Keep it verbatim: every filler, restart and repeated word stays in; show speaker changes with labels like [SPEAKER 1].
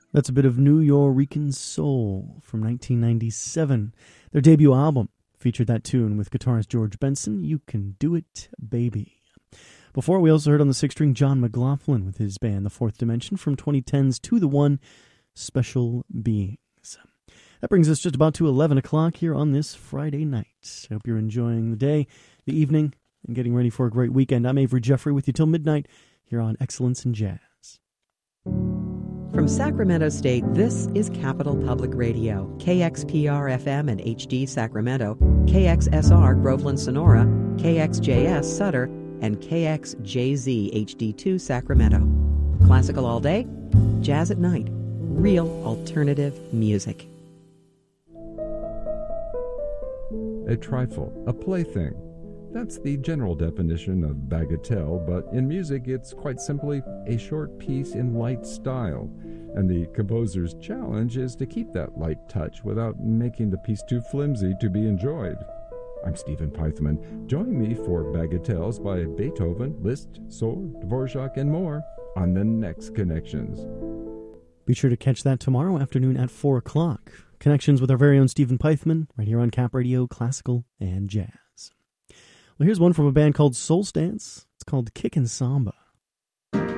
[SPEAKER 1] That's a bit of New Yorican soul from nineteen ninety-seven. Their debut album featured that tune with guitarist George Benson, You Can Do It, Baby. Before, we also heard on the sixth string John McLaughlin with his band The Fourth Dimension from twenty ten's To The One, Special Beings. That brings us just about to eleven o'clock here on this Friday night. I hope you're enjoying the day, the evening, and getting ready for a great weekend. I'm Avery Jeffrey with you till midnight here on Excellence in Jazz.
[SPEAKER 2] From Sacramento State, this is Capital Public Radio, K X P R F M and H D Sacramento, K X S R Groveland Sonora, K X J S Sutter, and K X J Z H D two Sacramento. Classical all day, jazz at night, real alternative music.
[SPEAKER 3] A trifle, a plaything. That's the general definition of bagatelle, but in music it's quite simply a short piece in light style, and the composer's challenge is to keep that light touch without making the piece too flimsy to be enjoyed. I'm Stephen Pythman. Join me for Bagatelles by Beethoven, Liszt, Sohr, Dvorak, and more on the next Connections.
[SPEAKER 1] Be sure to catch that tomorrow afternoon at four o'clock. Connections with our very own Stephen Pythman, right here on Cap Radio, Classical and Jazz. Well, here's one from a band called Soul Stance. It's called Kickin' Samba.